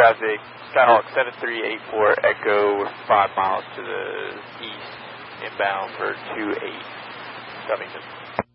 traffic, Skyhawk 7384 Echo, 5 miles to the east, inbound for 28 Covington.